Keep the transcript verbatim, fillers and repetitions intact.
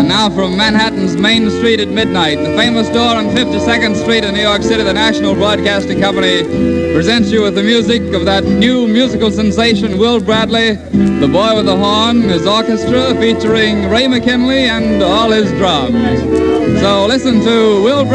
And now from Manhattan's Main Street at midnight, the famous door on fifty-second Street in New York City, the National Broadcasting Company presents you with the music of that new musical sensation, Will Bradley, the boy with the horn, his orchestra featuring Ray McKinley and all his drums. So listen to Will Bradley.